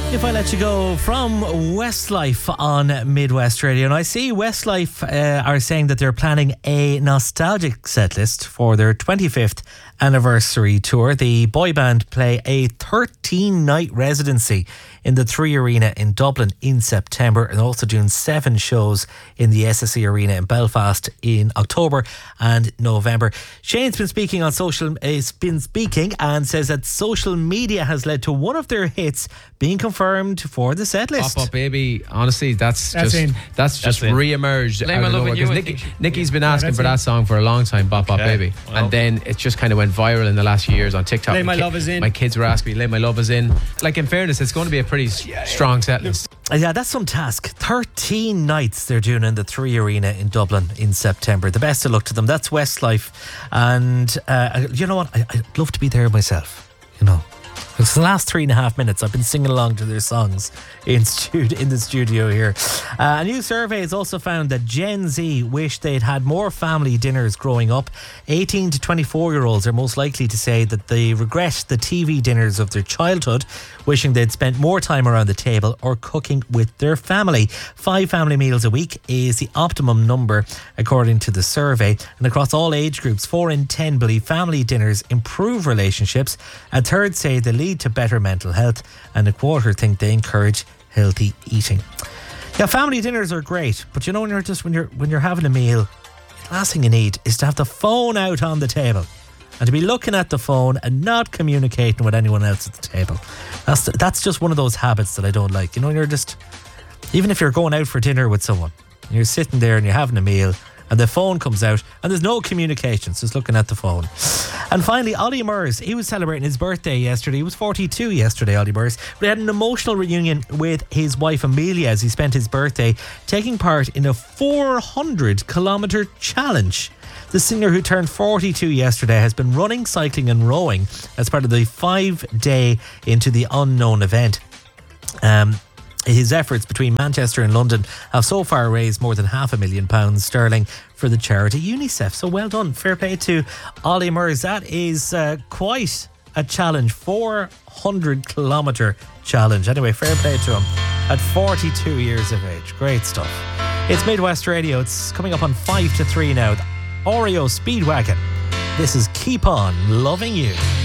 If I Let You Go from Westlife on Midwest Radio. And I see Westlife are saying that they're planning a nostalgic setlist for their 25th anniversary tour. The boy band play a 13-night residency in the 3 Arena in Dublin in September, and also doing 7 shows in the SSE Arena in Belfast in October and November. Shane's been speaking and says that social media has led to one of their hits being confirmed for the set list. Bop Bop Baby, honestly, that's just re-emerged out of nowhere, because Nicky's been asking for that song for a long time, Bop Bop Baby, and then it just kind of went viral in the last few years on TikTok. Lay My Love Is In. My kids were asking me, Lay My Love Is In. Like, in fairness, it's going to be a pretty strong set list. Yeah, that's some task. 13 nights they're doing in the 3 Arena in Dublin in September. The best of luck to them. That's Westlife. And you know what? I'd love to be there myself, you know. Because the last 3.5 minutes I've been singing along to their songs in the studio here. A new survey has also found that Gen Z wish they'd had more family dinners growing up. 18 to 24-year-olds are most likely to say that they regret the TV dinners of their childhood, wishing they'd spent more time around the table or cooking with their family. 5 family meals a week is the optimum number, according to the survey. And across all age groups, 4 in 10 believe family dinners improve relationships. A third say they lead to better mental health, and a quarter think they encourage healthy eating. Yeah, family dinners are great, but you know, when you're having a meal, the last thing you need is to have the phone out on the table and to be looking at the phone and not communicating with anyone else at the table. That's just one of those habits that I don't like. You know, you're just, even if you're going out for dinner with someone and you're sitting there and you're having a meal and the phone comes out and there's no communications, just looking at the phone. And finally, Ollie Murs, he was celebrating his birthday yesterday. He was 42 yesterday, Ollie Murs. But he had an emotional reunion with his wife Amelia as he spent his birthday taking part in a 400-kilometre challenge. The singer, who turned 42 yesterday, has been running, cycling and rowing as part of the 5-day Into the Unknown event. His efforts between Manchester and London have so far raised more than £500,000 sterling for the charity UNICEF. So well done. Fair play to Ollie Murs. That is quite a challenge. 400-kilometre challenge. Anyway, fair play to him at 42 years of age. Great stuff. It's Midwest Radio. It's coming up on 5 to 3 now. Oreo Speedwagon. This is Keep On Loving You.